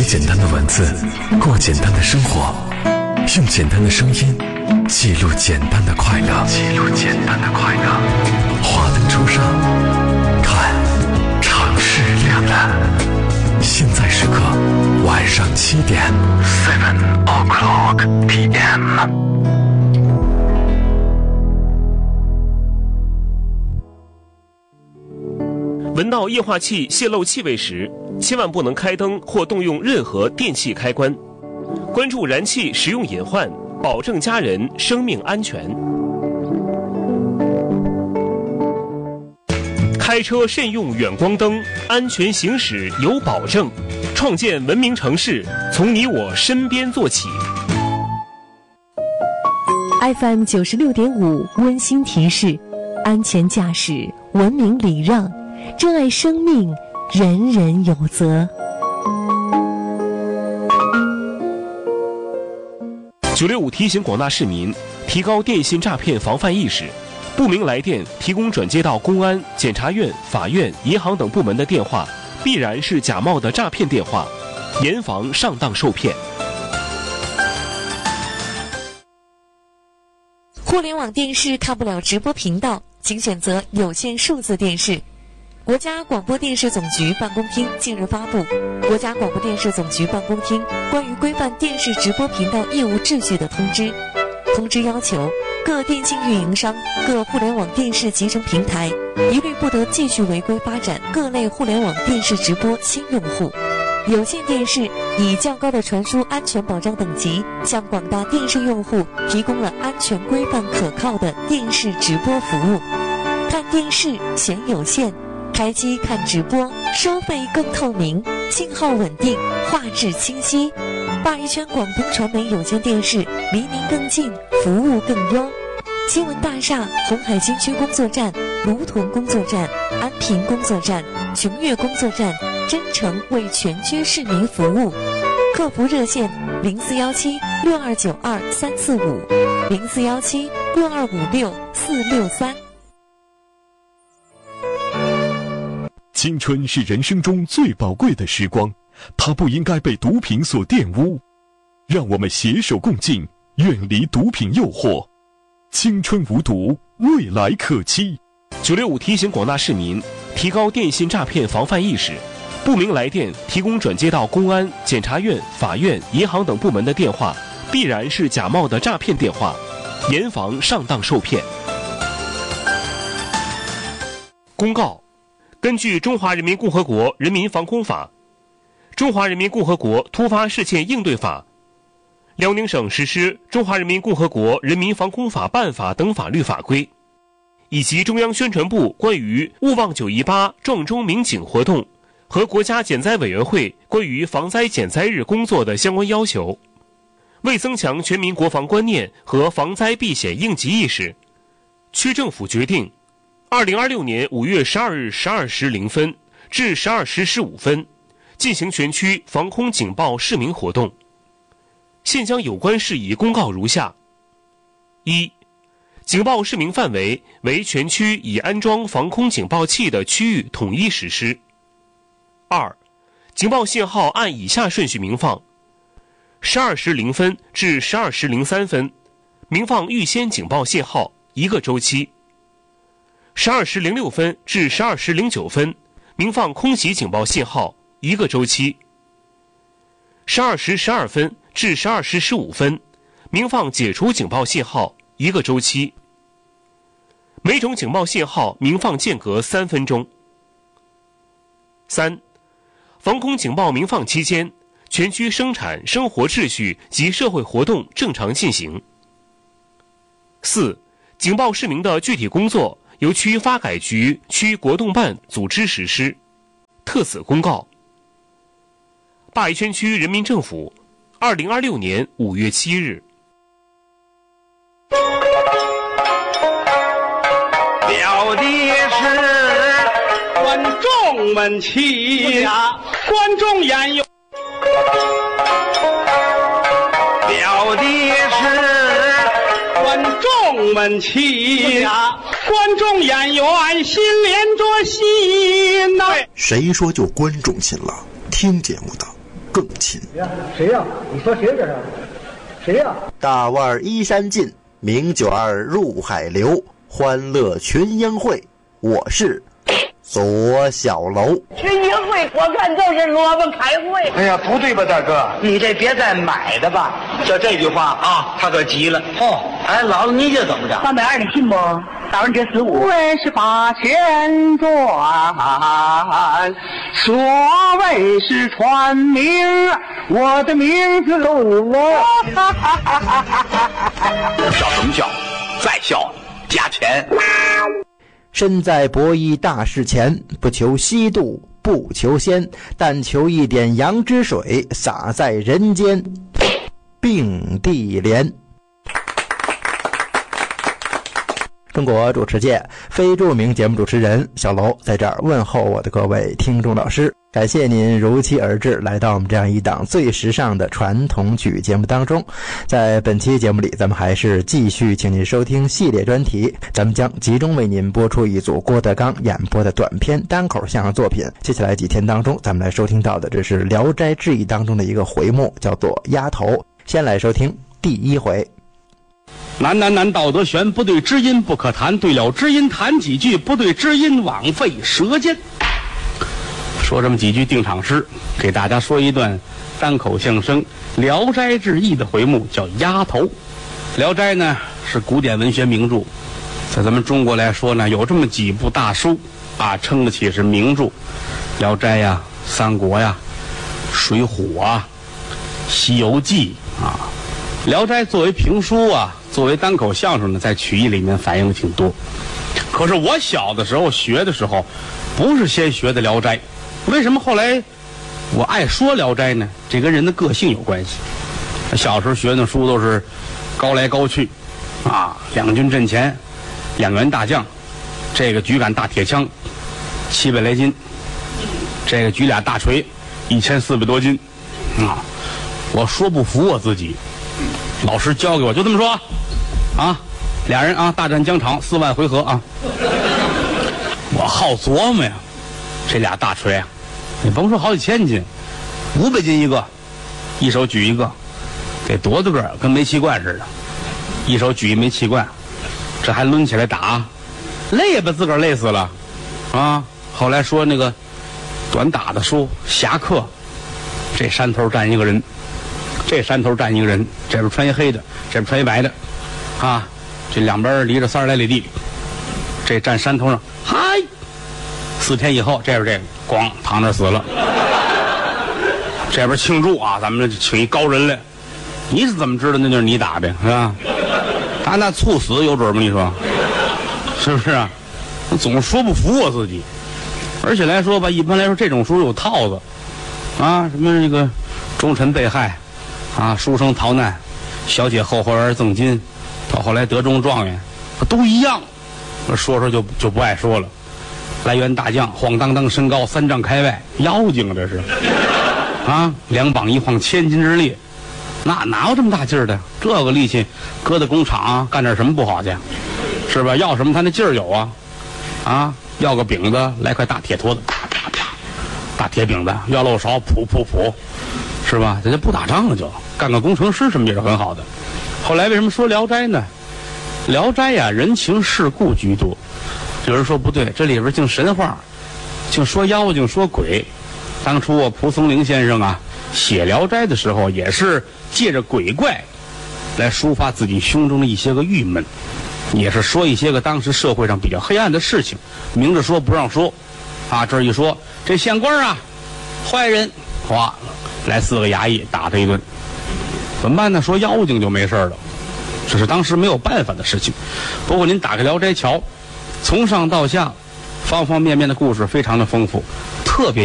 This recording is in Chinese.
写简单的文字，过简单的生活，用简单的声音记录简单的快乐。华灯初上，看城市亮了。现在时刻晚上7点，7 o'clock p.m. 闻到液化气泄漏气味时，千万不能开灯或动用任何电器开关。关注燃气使用隐患，保证家人生命安全。开车慎用远光灯，安全行驶有保证。创建文明城市，从你我身边做起。 FM 96.5温馨提示：安全驾驶，文明礼让，珍爱生命，人人有责。 965提醒广大市民提高电信诈骗防范意识，不明来电提供转接到公安、检察院、法院、银行等部门的电话，必然是假冒的诈骗电话，严防上当受骗。 互联网电视看不了直播频道，请选择有线数字电视。国家广播电视总局办公厅近日发布《国家广播电视总局办公厅关于规范电视直播频道业务秩序的通知》。通知要求，各电信运营商、各互联网电视集成平台一律不得继续违规发展各类互联网电视直播新用户。有线电视以较高的传输安全保障等级，向广大电视用户提供了安全规范可靠的电视直播服务。看电视选有线，开机看直播，收费更透明，信号稳定，画质清晰。鲅鱼圈广东传媒有线电视离您更近，服务更优。新闻大厦、红海新区工作站、卢屯工作站、安平工作站、琼岳工作站真诚为全区市民服务。客服热线0417-6292-345，0417-6256-463。 青春是人生中最宝贵的时光，它不应该被毒品所玷污。让我们携手共进，远离毒品诱惑。青春无毒，未来可期。 965提醒广大市民提高电信诈骗防范意识，不明来电提供转接到公安、检察院、法院、银行等部门的电话，必然是假冒的诈骗电话，严防上当受骗。公告：根据《中华人民共和国人民防空法》、《中华人民共和国突发事件应对法》、辽宁省实施《中华人民共和国人民防空法办法》等法律法规，以及中央宣传部关于勿忘918撞钟鸣警活动和国家减灾委员会关于防灾减灾日工作的相关要求，为增强全民国防观念和防灾避险应急意识，区政府决定2026年5月12日12时0分至12时15分进行全区防空警报示鸣活动。现将有关事宜公告如下：一、警报示鸣范围为全区已安装防空警报器的区域统一实施。二、警报信号按以下顺序鸣放：12时0分至12时03分，鸣放预先警报信号1个周期；12时06分至12时09分，鸣放空袭警报信号1个周期；12时12分至12时15分，鸣放解除警报信号1个周期。每种警报信号鸣放间隔3分钟。三、防空警报鸣放期间，全区生产生活秩序及社会活动正常进行。四、警报示鸣的具体工作由区发改局、区国动办组织实施。特此公告。鲅鱼圈区人民政府2026年5月7日。 表的是观众们齐，观众言有。表的是观众们齐，观众言有爱心连着心呐。 谁说就观众亲了？听节目的更亲。 谁呀？你说谁这是？谁呀？ 大腕衣衫尽，名卷入海流，欢乐群英会。我是左小楼。 群英会我看就是萝卜开会。 哎呀，不对吧，大哥？你这别再买的吧。就这句话啊，他可急了。哦，哎，姥姥你这怎么着 320你信不？打完这15， 我是8,000转，所谓是传名，我的名字我。 笑什么笑？再笑加钱。 身在博弈大事前，不求西渡不求仙，但求一点阳之水洒在人间，并蒂莲。中国主持界非著名节目主持人小楼在这儿问候我的各位听众老师，感谢您如期而至，来到我们这样一档最时尚的传统曲节目当中。在本期节目里，咱们还是继续请您收听系列专题，咱们将集中为您播出一组郭德纲演播的短篇单口相声作品。接下来几天当中，咱们来收听到的这是《聊斋志异》当中的一个回目，叫做丫头。先来收听第一回。 难，道德悬，不对知音不可谈，对了知音谈几句，不对知音枉费舌尖。说这么几句定场诗，给大家说一段单口相声《聊斋志异》的回目，叫丫头。聊斋呢是古典文学名著，在咱们中国来说呢，有这么几部大书啊，称得起是名著。聊斋呀、三国呀、水浒啊、西游记啊。聊斋作为评书啊，作为单口相声呢，在曲艺里面反映的挺多。可是我小的时候学的时候，不是先学的聊斋。为什么后来我爱说聊斋呢？这跟人的个性有关系。小时候学的书都是高来高去啊，两军阵前，2员大将，这个举杆大铁枪700来斤，这个举俩大锤1400多斤啊。我说不服我自己，老师教给我就这么说啊，俩人啊大战疆场4万回合啊。我好琢磨呀，这俩大锤啊，你甭说好几千斤，500斤一个，一手举一个，得多大个儿，跟煤气罐似的，一手举一煤气罐，这还抡起来打，累吧自个儿累死了啊。后来说那个短打的书侠客，这山头站一个人，这山头站一个人，这边穿一黑的，这边穿一白的啊，这两边离着30来里地，这站山头上，嗨，4天以后这边这咣躺那死了。这边庆祝啊，咱们这请一高人来，你是怎么知道那就是你打的是吧？他那猝死有准吗？你说是不是啊？我总说不服我自己，而且来说吧，一般来说这种书有套子啊，什么这个忠臣被害啊，书生逃难，小姐后悔而赠金，到后来得中状元，都一样。我说就不爱说了。来员大将，晃荡荡身高3丈开外，妖精啊这是啊，2膀一晃1000斤之力，那哪有这么大劲儿的？这个力气搁在工厂啊，干点什么不好去？是吧？要什么他那劲儿有啊？啊，要个饼子，来块大铁坨子，啪啪啪，大铁饼子；要漏勺，噗噗噗，是吧？这就不打仗了，就干个工程师什么也是很好的。后来为什么说《聊斋》呢？《聊斋》呀，人情世故居多。有人说不对，这里边净神话，净说妖精说鬼。当初蒲松龄先生啊写《聊斋》的时候，也是借着鬼怪来抒发自己胸中的一些个郁闷，也是说一些个当时社会上比较黑暗的事情，明着说不让说啊。这一说这县官啊坏人，哗来4个衙役打他一顿，怎么办呢？说妖精就没事了，这是当时没有办法的事情。不过您打开《聊斋》瞧，从上到下方方面面的故事非常的丰富，特别